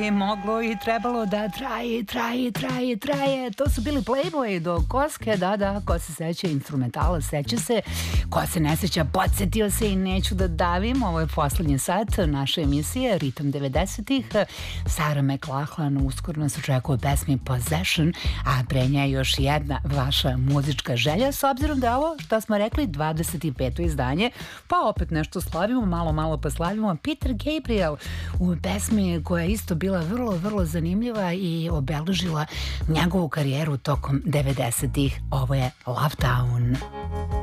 je moglo i trebalo da traje. To su bili Playboy do koske, da, ko se seća instrumentala, seća se, ko se ne seća, podsjetio se i neću da davim. Ovo je poslednji sat naše emisije Ritam 90-ih. Sarah McLachlan uskoro nas očekuje pesmi Possession, a pre nje još jedna vaša muzička želja, s obzirom da je ovo, što smo rekli, 25. izdanje, pa opet nešto slavimo, malo pa slavimo. Peter Gabriel u pesmi koja je isto bila vrlo zanimljiva i obeležila njegovu karijeru tokom 90-ih. Ovo je Love Town.